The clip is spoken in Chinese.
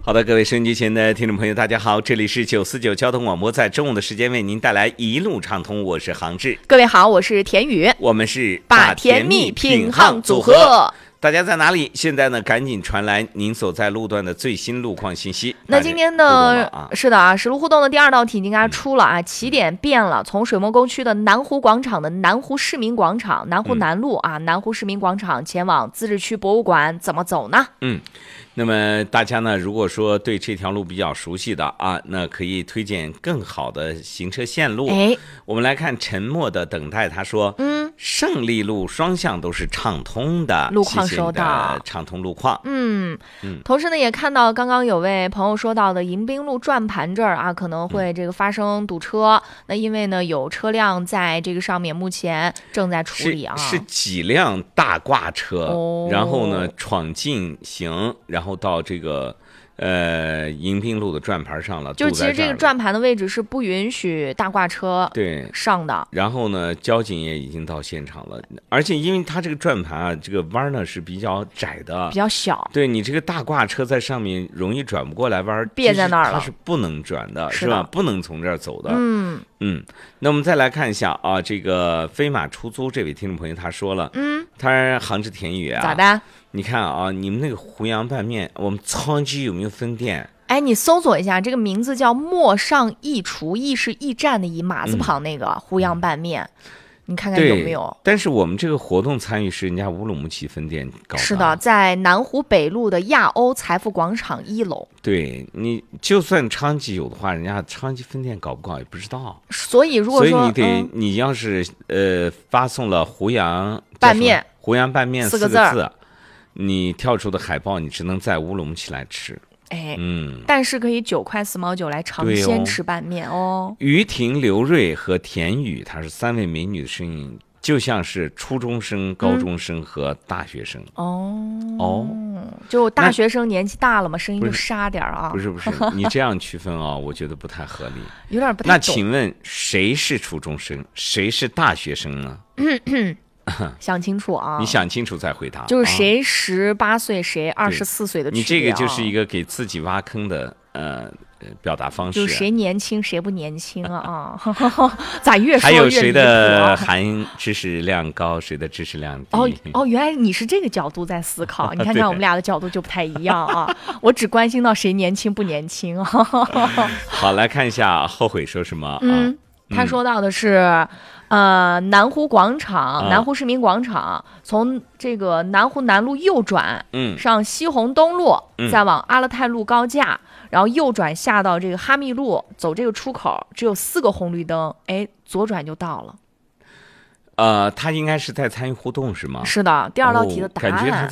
好的，各位收音机前的听众朋友，大家好，这里是949交通广播，在中午的时间为您带来一路畅通，我是杭志。 各位好，我是田宇， 我们是把甜蜜品行组合。 大家在哪里？现在呢，赶紧传来您所在路段的最新路况信息。 那今天呢，是的啊，实路互动的第二道题应该出了啊，起点变了，从水磨沟区的南湖广场的南湖市民广场、南湖南路啊，南湖市民广场前往自治区博物馆怎么走呢？ 那么大家呢，如果说对这条路比较熟悉的啊，那可以推荐更好的行车线路。我们来看沉默的等待，他说，胜利路双向都是畅通的， 路况收到， 畅通路况。 同时呢，也看到刚刚有位朋友说到的迎宾路转盘这儿啊，可能会这个发生堵车。那因为呢，有车辆在这个上面目前正在处理啊， 是几辆大挂车，然后呢闯进行，然后到这个迎宾路的转盘上了， 就是其实这个转盘的位置是不允许大挂车上的。 然后呢，交警也已经到现场了，而且因为它这个转盘啊，这个弯呢是比较窄的， 比较小， 对你这个大挂车在上面容易转不过来弯， 别在那儿了， 它是不能转的，是吧？不能从这儿走的。那我们再来看一下啊，这个飞马出租这位听众朋友他说了，他杭志田宇啊， 咋的？ 你看啊，你们那个湖扬拌面，我们昌吉有没有分店？ 哎，你搜索一下，这个名字叫陌上驿厨，驿是驿站的驿，马字旁那个湖扬拌面，你看看有没有？ 但是我们这个活动参与是人家乌鲁木齐分店搞的。 是的，在南湖北路的亚欧财富广场1楼。 对，你就算昌吉有的话，人家昌吉分店搞不搞也不知道。 所以如果说， 你要是发送了湖扬拌面 4个字，你跳出的海报，你只能在乌鲁木齐来吃。 但是可以9块4毛9来尝鲜吃拌面哦。 于婷、刘瑞和田宇，她是3位美女的声音，就像是初中生、高中生和大学生。 就大学生年纪大了嘛，声音就沙点啊。 不是，你这样区分啊，我觉得不太合理， 有点不太懂。 那请问谁是初中生，谁是大学生呢？ 想清楚啊！ 你想清楚再回答。 就是谁18岁，谁24岁的区别。 你这个就是一个给自己挖坑的表达方式。 就是谁年轻谁不年轻啊？咋越说越离谱？ 还有谁的知识量高，谁的知识量低？ 原来你是这个角度在思考。你看看我们俩的角度就不太一样啊！我只关心到谁年轻不年轻啊。 好，来看一下后悔说什么啊？ 他说到的是。南湖广场，南湖市民广场，从这个南湖南路右转，上西红东路，再往阿勒泰路高架，然后右转下到这个哈密路，走这个出口，只有4个红绿灯，左转就到了。 他应该是在参与互动是吗？ 是的，第二道题的答案。 感觉他